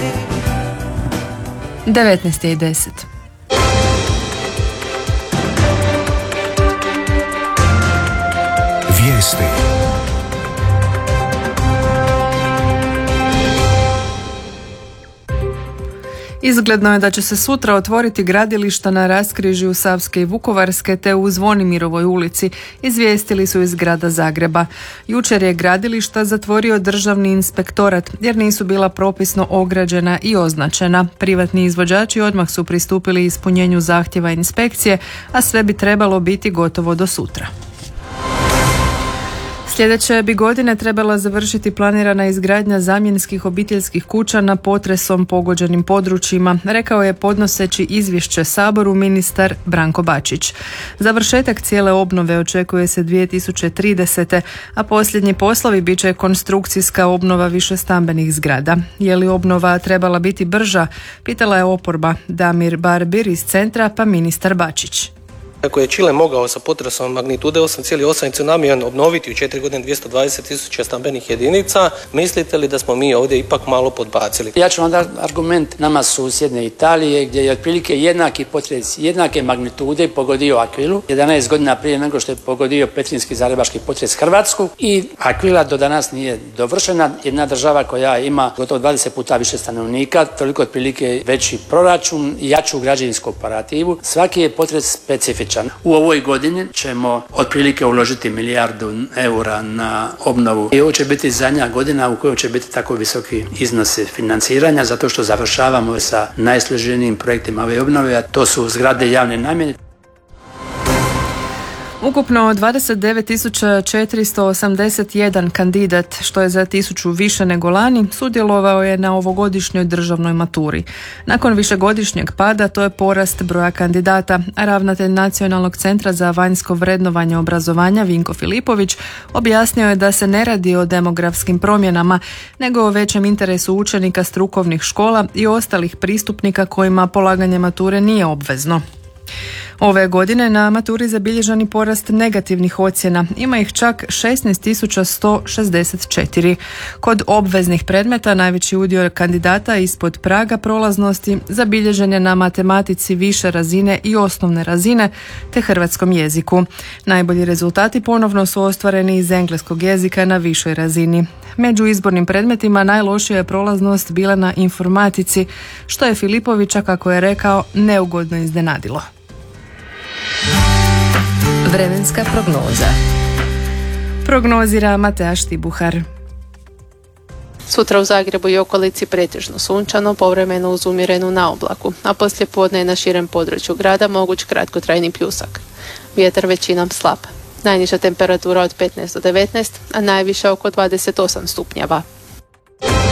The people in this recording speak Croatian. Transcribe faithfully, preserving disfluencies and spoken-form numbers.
devetnaest i deset. Vijesti. Izgledno je da će se sutra otvoriti gradilišta na raskrižju Savske i Vukovarske te u Zvonimirovoj ulici, izvijestili su iz grada Zagreba. Jučer je gradilišta zatvorio državni inspektorat jer nisu bila propisno ograđena i označena. Privatni izvođači odmah su pristupili ispunjenju zahtjeva inspekcije, a sve bi trebalo biti gotovo do sutra. Sljedeće bi godine trebala završiti planirana izgradnja zamjenskih obiteljskih kuća na potresom pogođenim područjima, rekao je podnoseći izvješće Saboru ministar Branko Bačić. Završetak cijele obnove očekuje se dvije tisuće tridesete. a posljednji poslovi bit će konstrukcijska obnova višestambenih zgrada. Je li obnova trebala biti brža? Pitala je oporba. Damir Barbir iz centra pa ministar Bačić. Ako je Čile mogao sa potresom magnitude osam zarez osam i tsunamijem obnoviti u četiri godine dvjesto dvadeset tisuća stambenih jedinica, mislite li da smo mi ovdje ipak malo podbacili? Ja ću vam dati argument nama susjedne Italije gdje je otprilike jednaki potres, jednake magnitude pogodio Akvilu, jedanaest godina prije nego što je pogodio petrinjski zagrebački potres Hrvatsku, i Akvila do danas nije dovršena. Jedna država koja ima gotovo dvadeset puta više stanovnika, toliko otprilike veći proračun i jaču građevinsku operativu. Svaki je potres specifičan. U ovoj godini ćemo otprilike uložiti milijardu eura na obnovu i ovo će biti zadnja godina u kojoj će biti tako visoki iznosi financiranja zato što završavamo sa najsloženijim projektima ove obnove, a to su zgrade javne namjene. Ukupno dvadeset devet tisuća četiristo osamdeset jedan kandidat, što je za tisuću više nego lani, sudjelovao je na ovogodišnjoj državnoj maturi. Nakon višegodišnjeg pada to je porast broja kandidata, a ravnatelj Nacionalnog centra za vanjsko vrednovanje obrazovanja Vinko Filipović objasnio je da se ne radi o demografskim promjenama, nego o većem interesu učenika strukovnih škola i ostalih pristupnika kojima polaganje mature nije obvezno. Ove godine na maturi zabilježen porast negativnih ocjena, ima ih čak šesnaest tisuća sto šezdeset četiri. Kod obveznih predmeta najveći udio kandidata ispod praga prolaznosti zabilježen je na matematici više razine i osnovne razine te hrvatskom jeziku. Najbolji rezultati ponovno su ostvareni iz engleskog jezika na višoj razini. Među izbornim predmetima najlošija je prolaznost bila na informatici, što je Filipovića, kako je rekao, neugodno iznenadilo. Vremenska prognoza. Prognozira Mateja Štibuhar. Sutra u Zagrebu i okolici pretežno sunčano, povremeno uz umjerenu naoblaku, a poslije podne je na širem području grada moguć kratkotrajni pljusak. Vjetar većinom slab. Najniža temperatura od petnaest do devetnaest, a najviša oko dvadeset osam stupnjeva.